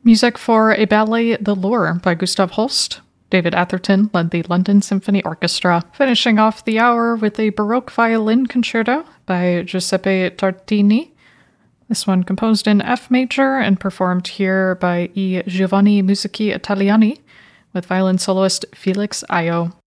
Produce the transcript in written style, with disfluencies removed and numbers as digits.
Music for a ballet, The Lure, by Gustav Holst. David Atherton led the London Symphony Orchestra. Finishing off the hour with a Baroque violin concerto by Giuseppe Tartini. This one composed in F major and performed here by I Giovanni Musici Italiani with violin soloist Felix Ayo.